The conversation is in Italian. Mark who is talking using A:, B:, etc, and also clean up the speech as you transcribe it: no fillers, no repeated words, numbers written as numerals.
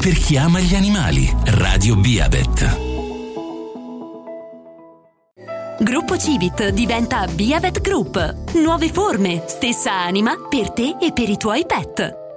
A: per chi ama gli animali. Radio Beavet.
B: Gruppo Civit diventa Beavet Group. Nuove forme, stessa anima per te e per i tuoi pet.